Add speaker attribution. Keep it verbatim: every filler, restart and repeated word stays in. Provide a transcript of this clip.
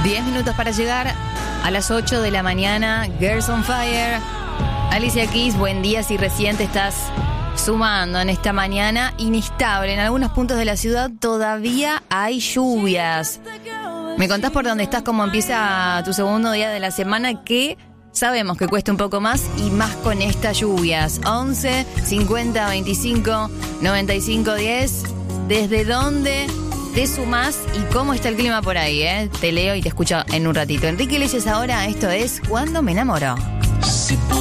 Speaker 1: diez minutos para llegar a las ocho de la mañana. Girls on Fire. Alicia Keys, buen día. Si recién te estás sumando en esta mañana inestable. En algunos puntos de la ciudad todavía hay lluvias. ¿Me contás por dónde estás, cómo empieza tu segundo día de la semana? Que sabemos que cuesta un poco más y más con estas lluvias. once, cincuenta, veinticinco, noventa y cinco, diez. ¿Desde dónde te sumás y cómo está el clima por ahí? ¿eh? Te leo y te escucho en un ratito. Enrique Iglesias ahora, esto es Cuando me enamoro.